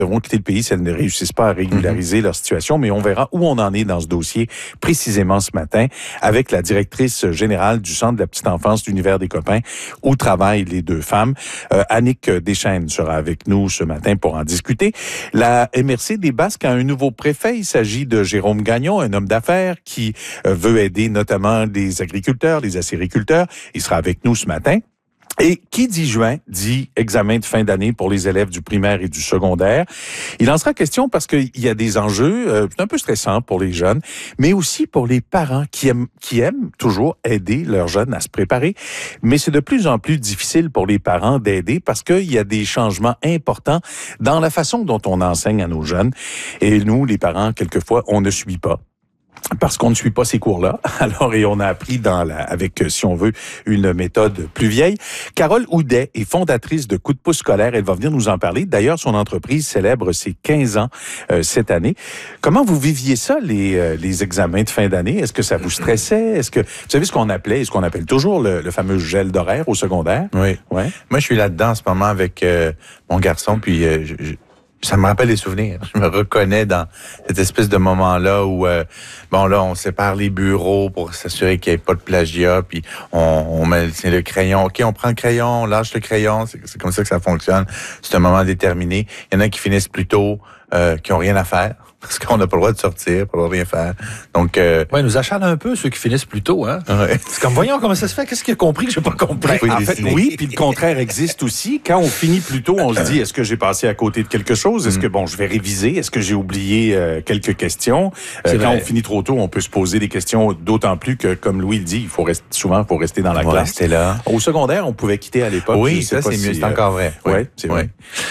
devront quitter le pays si elles ne réussissent pas à régulariser leur situation. Mais on verra où on en est dans ce dossier précisément ce matin avec la directrice générale du Centre de la petite enfance d'Univers des copains où travaillent les deux femmes. Annick Deschênes sera avec nous ce matin pour en discuter. La MRC des Basques a un nouveau préfet. Il s'agit de Jérôme Gagnon, un homme d'affaires qui veut aider notamment les agriculteurs, les acériculteurs. Il sera avec nous ce matin. Et qui dit juin, dit examen de fin d'année pour les élèves du primaire et du secondaire. Il en sera question parce qu'il y a des enjeux un peu stressants pour les jeunes, mais aussi pour les parents qui aiment toujours aider leurs jeunes à se préparer. Mais c'est de plus en plus difficile pour les parents d'aider parce qu'il y a des changements importants dans la façon dont on enseigne à nos jeunes. Et nous, les parents, quelquefois, on ne suit pas. Parce qu'on ne suit pas ces cours-là. Alors, et on a appris avec, si on veut, une méthode plus vieille. Carole Houdet est fondatrice de Coup de pouce scolaire. Elle va venir nous en parler. D'ailleurs, son entreprise célèbre ses 15 ans cette année. Comment vous viviez ça, les examens de fin d'année? Est-ce que ça vous stressait? Est-ce que vous savez ce qu'on appelle toujours le fameux gel d'horaire au secondaire? Oui. Ouais. Moi, je suis là-dedans en ce moment avec mon garçon, puis ça me rappelle des souvenirs. Je me reconnais dans cette espèce de moment-là où, on sépare les bureaux pour s'assurer qu'il n'y ait pas de plagiat, puis on met le crayon. OK, on prend le crayon, on lâche le crayon. C'est comme ça que ça fonctionne. C'est un moment déterminé. Il y en a qui finissent plus tôt, qui ont rien à faire. Parce qu'on n'a pas le droit de sortir, pas le droit de rien faire. Donc, ouais, nous acharne un peu ceux qui finissent plus tôt, hein. Ouais. C'est comme, voyons comment ça se fait. Qu'est-ce qu'il a compris que j'ai pas compris? En fait, oui, puis le contraire existe aussi. Quand on finit plus tôt, on se dit, est-ce que j'ai passé à côté de quelque chose? Est-ce que, je vais réviser? Est-ce que j'ai oublié quelques questions? Quand on finit trop tôt, on peut se poser des questions, d'autant plus que, comme Louis le dit, il faut rester dans la classe. Rester là. Au secondaire, on pouvait quitter à l'époque. Oui, ça, c'est mieux. C'est encore vrai. Oui, c'est vrai.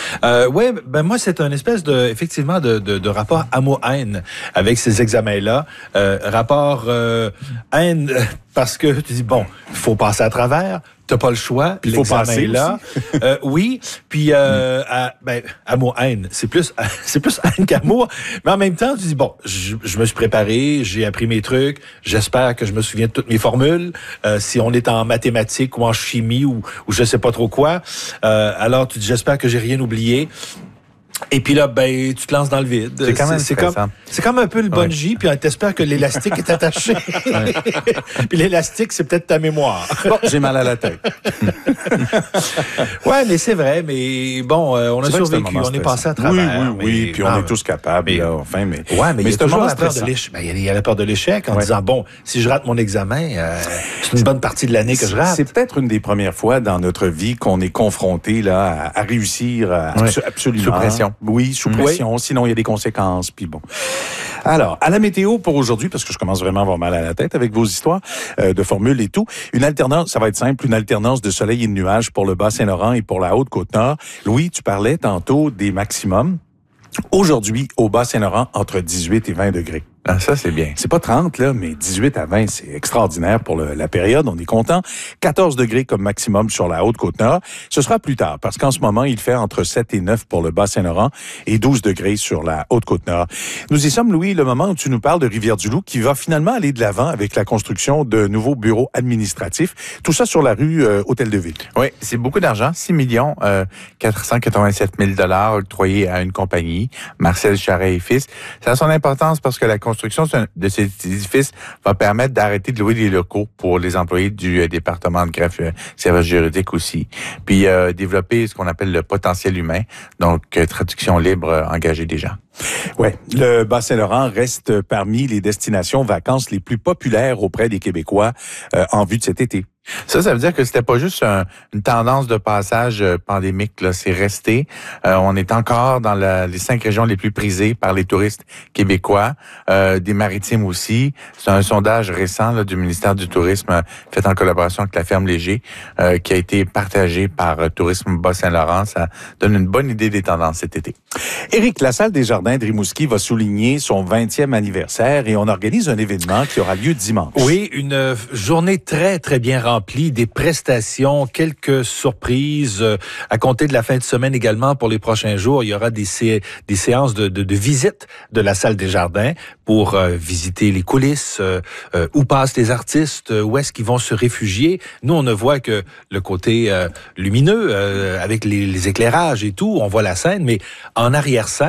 Moi, c'est un espèce effectivement, de rapport amour-haine avec ces examens-là. Rapport haine parce que tu dis, il faut passer à travers, t'as pas le choix, puis il faut passer là. Oui, puis amour-haine, c'est plus haine qu'amour. Mais en même temps, tu dis, je me suis préparé, j'ai appris mes trucs, j'espère que je me souviens de toutes mes formules. Si on est en mathématiques ou en chimie ou je sais pas trop quoi, alors tu dis, j'espère que j'ai rien oublié. Et puis là, tu te lances dans le vide. C'est quand même c'est comme un peu le bungee, puis t'espères que l'élastique est attaché. Puis l'élastique, c'est peut-être ta mémoire. J'ai mal à la tête. Ouais, mais c'est vrai. Mais on a survécu, on est passé à travers. Oui, puis on est tous capables. Là, enfin, mais il y a toujours la peur de l'échec. Il y a la peur de l'échec en disant, si je rate mon examen, c'est une bonne partie de l'année que je rate. C'est peut-être une des premières fois dans notre vie qu'on est confronté là à réussir absolument. Sous pression. Oui, sous pression. Sinon, il y a des conséquences. Puis bon. Alors, à la météo pour aujourd'hui, parce que je commence vraiment à avoir mal à la tête avec vos histoires de formules et tout. Une alternance, ça va être simple, une alternance de soleil et de nuages pour le Bas-Saint-Laurent et pour la Haute-Côte-Nord. Louis, tu parlais tantôt des maximums. Aujourd'hui, au Bas-Saint-Laurent, entre 18 et 20 degrés. Ah, ça, c'est bien. C'est pas 30, là, mais 18 à 20, c'est extraordinaire pour la période. On est content. 14 degrés comme maximum sur la Haute-Côte-Nord. Ce sera plus tard, parce qu'en ce moment, il fait entre 7 et 9 pour le Bas-Saint-Laurent et 12 degrés sur la Haute-Côte-Nord. Nous y sommes, Louis, le moment où tu nous parles de Rivière-du-Loup, qui va finalement aller de l'avant avec la construction de nouveaux bureaux administratifs. Tout ça sur la rue Hôtel-de-Ville. Oui, c'est beaucoup d'argent. 6 487 000 octroyés à une compagnie, Marcel Charret et Fils. Ça a son importance parce que la construction de cet édifice va permettre d'arrêter de louer des locaux pour les employés du département de greffe service juridique aussi. Puis développer ce qu'on appelle le potentiel humain, donc traduction libre, engager des gens. Ouais, le Bas-Saint-Laurent reste parmi les destinations vacances les plus populaires auprès des Québécois en vue de cet été. Ça veut dire que c'était pas juste une tendance de passage pandémique, là, c'est resté. On est encore dans les 5 régions les plus prisées par les touristes québécois, des maritimes aussi. C'est un sondage récent là, du ministère du Tourisme fait en collaboration avec la Ferme Léger qui a été partagé par Tourisme Bas-Saint-Laurent. Ça donne une bonne idée des tendances cet été. Éric, la salle des Jardins de Rimouski va souligner son 20e anniversaire et on organise un événement qui aura lieu dimanche. Oui, une journée très, très bien rempli, des prestations, quelques surprises. À compter de la fin de semaine également, pour les prochains jours, il y aura des séances de visite de la salle des Jardins pour visiter les coulisses, où passent les artistes, où est-ce qu'ils vont se réfugier. Nous, on ne voit que le côté lumineux, avec les éclairages et tout. On voit la scène, mais en arrière-scène,